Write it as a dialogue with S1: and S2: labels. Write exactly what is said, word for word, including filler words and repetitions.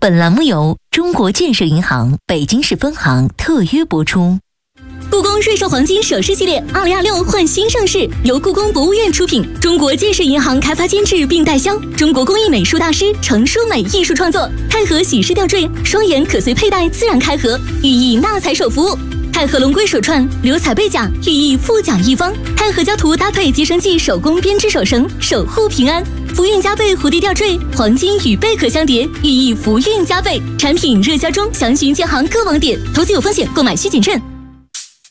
S1: 本栏目由中国建设银行北京市分行特约播出。
S2: 故宫瑞兽黄金首饰系列二零二六焕新上市，由故宫博物院出品，中国建设银行开发监制并代销，中国工艺美术大师程淑美艺术创作，钛合喜式吊坠，双眼可随佩戴自然开合，寓意纳财首福；钛合龙龟手串，流彩贝甲，寓意富甲一方；钛合胶图搭配集成剂手工编织手绳，守护平安；福运加倍蝴蝶吊坠，黄金与贝壳相叠，寓意福运加倍。产品热销中，详询建行各网点。投资有风险，购买需谨慎。